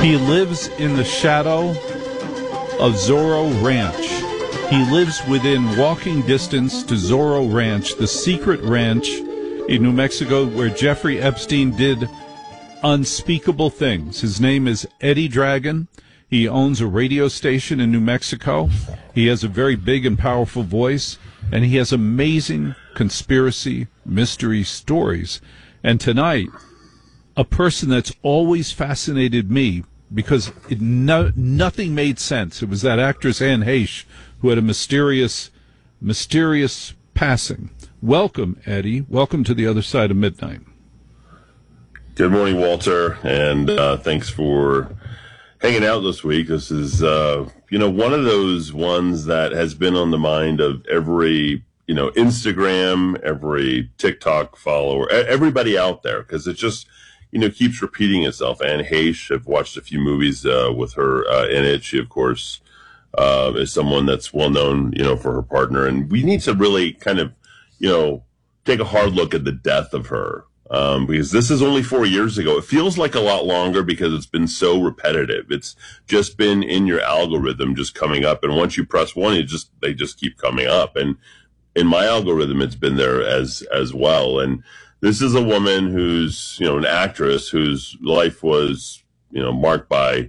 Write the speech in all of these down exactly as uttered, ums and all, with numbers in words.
He lives in the shadow of Zorro Ranch. He lives within walking distance to Zorro Ranch, the secret ranch in New Mexico where Jeffrey Epstein did unspeakable things. His name is Eddie Dragon. He owns a radio station in New Mexico. He has a very big and powerful voice, and he has amazing conspiracy mystery stories. And tonight, a person that's always fascinated me because it no, nothing made sense. It was that actress Anne Heche who had a mysterious, mysterious passing. Welcome, Eddie. Welcome to the other side of midnight. Good morning, Walter, and uh, thanks for hanging out this week. This is, uh, you know, one of those ones that has been on the mind of every, you know, Instagram, every TikTok follower, everybody out there, because it just, you know, keeps repeating itself. Anne Heche, I've watched a few movies uh, with her uh, in it. She, of course, uh, is someone that's well known, you know, for her partner. And we need to really kind of, you know, take a hard look at the death of her. Um, because this is only four years ago. It feels like a lot longer because it's been so repetitive. It's just been in your algorithm just coming up. And once you press one, it just, they just keep coming up. And in my algorithm, it's been there as, as well. And this is a woman who's, you know, an actress whose life was, you know, marked by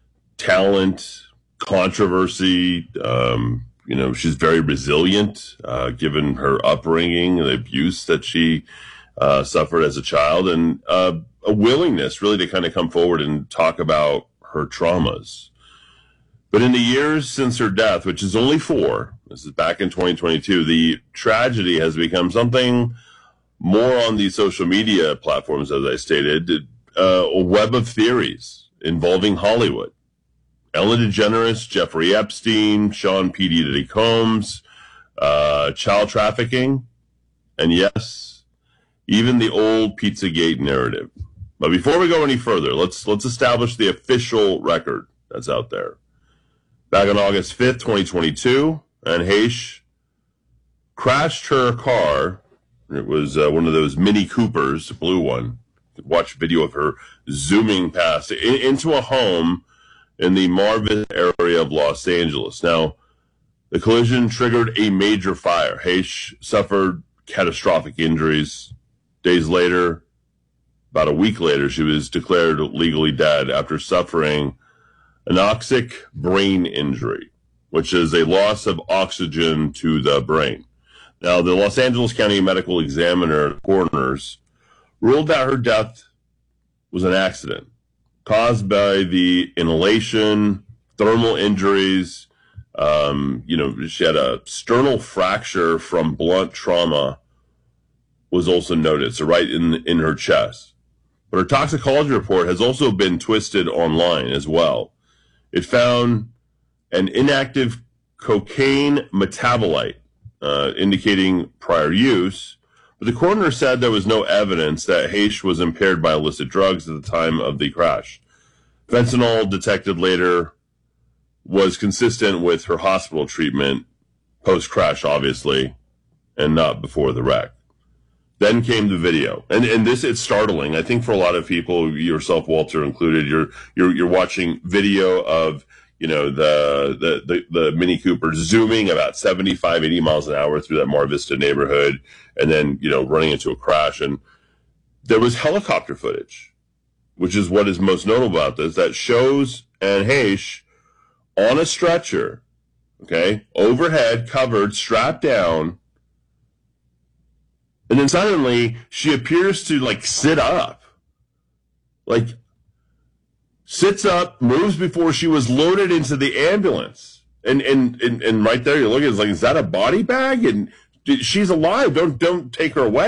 talent, controversy. Um, you know, she's very resilient, uh, given her upbringing, the abuse that she Uh, suffered as a child, and uh, a willingness really to kind of come forward and talk about her traumas. But in the years since her death, which is only four, this is back in twenty twenty-two, the tragedy has become something more on these social media platforms, as I stated, uh, a web of theories involving Hollywood. Ellen DeGeneres, Jeffrey Epstein, Sean P. Diddy Combs, uh, child trafficking, and yes, even the old Pizzagate narrative. But before we go any further, let's let's establish the official record that's out there. Back on August fifth, twenty twenty-two, Anne Heche crashed her car. It was uh, one of those Mini Coopers, a blue one. You could watch a video of her zooming past in, into a home in the Mar Vista area of Los Angeles. Now, the collision triggered a major fire. Heche suffered catastrophic injuries. Days later, about a week later, she was declared legally dead after suffering anoxic brain injury, which is a loss of oxygen to the brain. Now, the Los Angeles County Medical Examiner, coroners, ruled that her death was an accident caused by the inhalation, thermal injuries. Um, you know, she had a sternal fracture from blunt trauma was also noted, so right in in her chest. But her toxicology report has also been twisted online as well. It found an inactive cocaine metabolite, uh, indicating prior use, but the coroner said there was no evidence that Heche was impaired by illicit drugs at the time of the crash. Fentanyl detected later was consistent with her hospital treatment, post-crash obviously, and not before the wreck. Then came the video, and and this is startling. I think for a lot of people, yourself, Walter, included, you're you're you're watching video of you know the the the, the Mini Cooper zooming about seventy-five, eighty miles an hour through that Mar Vista neighborhood, and then you know running into a crash. And there was helicopter footage, which is what is most notable about this, that shows Anne Heche on a stretcher, okay, overhead, covered, strapped down. And then suddenly she appears to like sit up, like sits up, moves before she was loaded into the ambulance. And, and, and, and right there you're looking, it's like, is that a body bag? And she's alive. Don't, don't take her away.